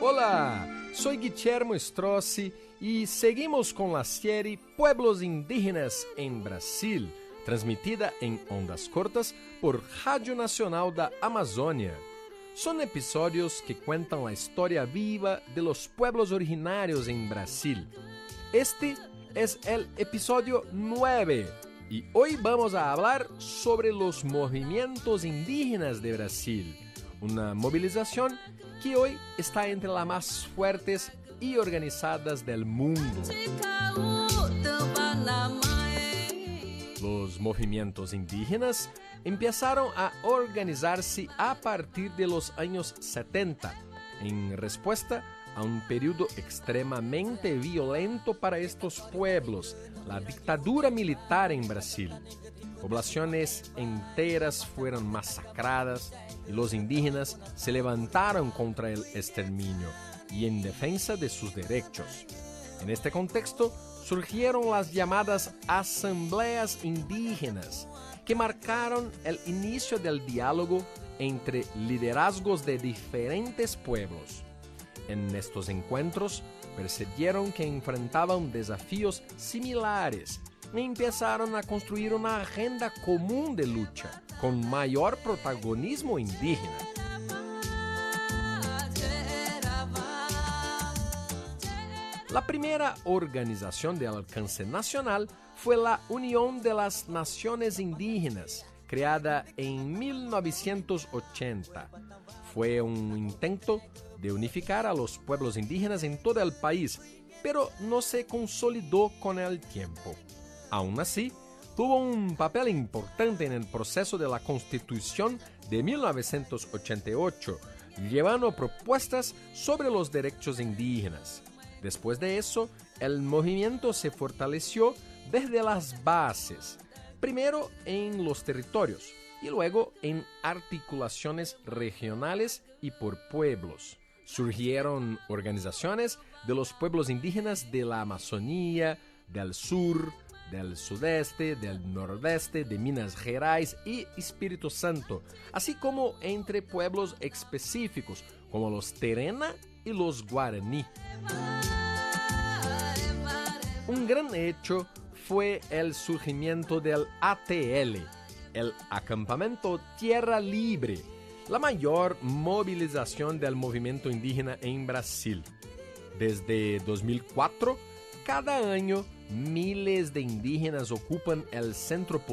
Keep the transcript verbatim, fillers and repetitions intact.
Hola, soy Guillermo Strozzi y seguimos con la serie Pueblos Indígenas en Brasil, transmitida en ondas cortas por Rádio Nacional da Amazônia. Son episodios que cuentan la historia viva de los pueblos originarios en Brasil. Este es el episodio nueve y hoy vamos a hablar sobre los movimientos indígenas de Brasil, una movilización que hoy está entre las más fuertes y organizadas del mundo. Los movimientos indígenas empezaron a organizarse a partir de los años setenta, en respuesta a un periodo extremadamente violento para estos pueblos, la dictadura militar en Brasil. Poblaciones enteras fueron masacradas y los indígenas se levantaron contra el exterminio y en defensa de sus derechos. En este contexto surgieron las llamadas asambleas indígenas, que marcaron el inicio del diálogo entre liderazgos de diferentes pueblos. En estos encuentros percibieron que enfrentaban desafíos similares y empezaron a construir una agenda común de lucha, con mayor protagonismo indígena. La primera organización de alcance nacional fue la Unión de las Naciones Indígenas, creada en mil novecientos ochenta. Fue un intento de unificar a los pueblos indígenas en todo el país, pero no se consolidó con el tiempo. Aún así, tuvo un papel importante en el proceso de la Constitución de mil novecientos ochenta y ocho, llevando propuestas sobre los derechos indígenas. Después de eso, el movimiento se fortaleció desde las bases, primero en los territorios y luego en articulaciones regionales y por pueblos. Surgieron organizaciones de los pueblos indígenas de la Amazonía, del sur, del sudeste, del nordeste, de Minas Gerais y Espíritu Santo, así como entre pueblos específicos como los Terena y los Guaraní. Un gran hecho fue el surgimiento del A T L, el Acampamento Tierra Libre, la mayor movilización del movimiento indígena en Brasil. Desde dos mil cuatro, cada año miles de indígenas ocupan el centro